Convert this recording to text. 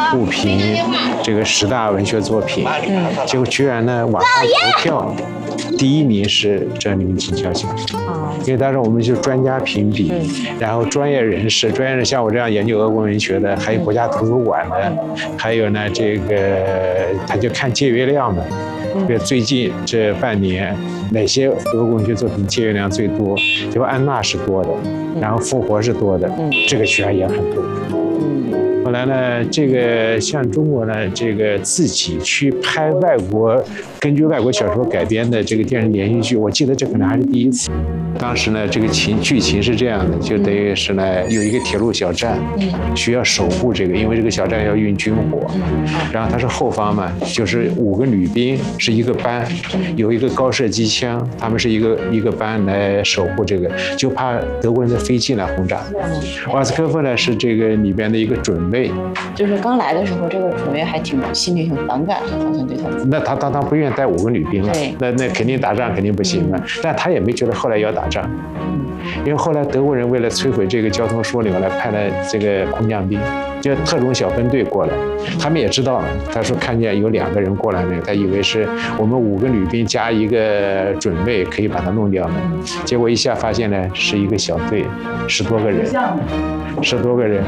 互评这个10大文学作品，结果居然呢网上投票，第1名是《这里面静悄悄》。因为当时我们就专家评比，然后专业人士像我这样研究俄国文学的，还有国家图书馆的，还有呢这个他就看借阅量的。比如最近这半年哪些俄国文学作品借阅量最多？就安娜是多的，然后复活是多的，这个居然也很多。后来呢，这个像中国呢，这个自己去拍根据外国小说改编的这个电视连续剧，我记得这可能还是第一次。当时呢，这个剧情是这样的，就等于是呢有一个铁路小站，需要守护这个，因为这个小站要运军火，然后它是后方嘛，就是5个女兵是一个班，有一个高射机枪，他们是一个班来守护这个，就怕德国人的飞机来轰炸。瓦斯科夫呢是这个里边的一个准尉， 就是刚来的时候，这个准尉还心里挺反感的，好像对他。 那他不愿意带5个女兵了，那肯定打仗肯定不行了，但他也没觉得后来要打仗，因为后来德国人为了摧毁这个交通枢纽来派了这个空降兵，就特种小分队过来，他们也知道，他说看见有2个人过来呢，他以为是我们5个女兵加一个准尉可以把他弄掉呢，结果一下发现呢是一个小队，10多个人，10多个人，